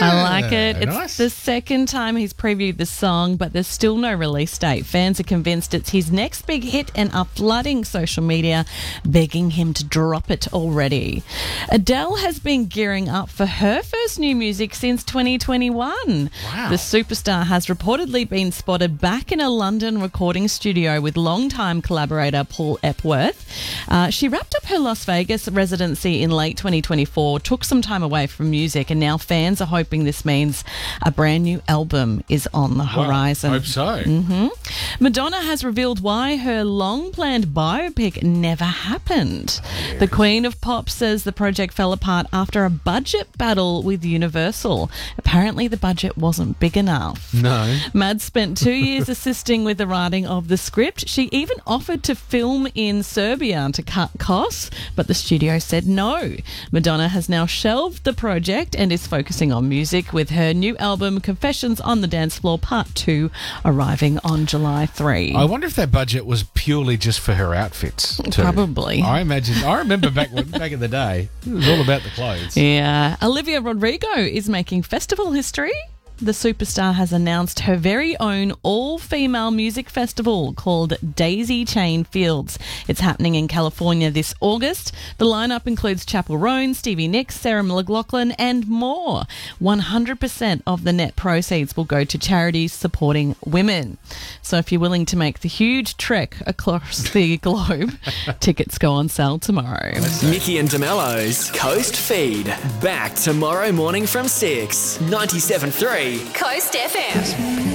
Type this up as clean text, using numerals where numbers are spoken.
I like it. It's nice. the second time he's previewed the song, but there's still no release date. Fans are convinced it's his next big hit and are flooding social media, begging him to drop it already. Adele has been gearing up for her first new music since 2021. Wow. The superstar has reportedly been spotted back in a London recording studio with longtime collaborator Paul Epworth. She wrapped up her Las Vegas residency in late 2024, took some time away from music, and now fans are hoping this means a brand new album is on the horizon. Hope so. Madonna has revealed why her long-planned biopic never happened. The Queen of Pop says the project fell apart after a budget battle with Universal. Apparently the budget wasn't big enough. No. Mad spent 2 years assisting with the writing of the script. She even offered to film in Serbia to cut costs, but the studio said no. Madonna has now shelved the project and is focusing on music, with her new album Confessions on the Dance Floor Part 2 arriving on July 3. I wonder if that budget was purely just for her outfits too. Probably. I remember back in the day, it was all about the clothes. Yeah. Olivia Rodrigo is making festival history. The superstar has announced her very own all-female music festival called Daisy Chain Fields. It's happening in California this August. The lineup includes Chappell Roan, Stevie Nicks, Sarah McLachlan, and more. 100% of the net proceeds will go to charities supporting women. So if you're willing to make the huge trek across the globe, tickets go on sale tomorrow. Mickey and DeMello's Coast Feed. Back tomorrow morning from 6. 97.3 Coast FM.